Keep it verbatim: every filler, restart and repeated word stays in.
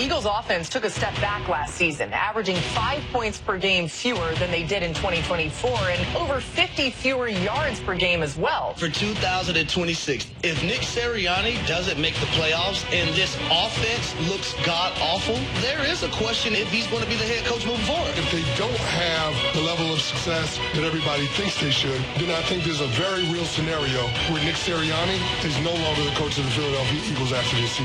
Eagles offense took a step back last season, averaging five points per game fewer than they did in twenty twenty-four and over fifty fewer yards per game as well. For two thousand twenty-six, if Nick Sirianni doesn't make the playoffs and this offense looks god-awful, there is a question if he's going to be the head coach moving forward. If they don't have the level of success that everybody thinks they should, then I think there's a very real scenario where Nick Sirianni is no longer the coach of the Philadelphia Eagles after this season.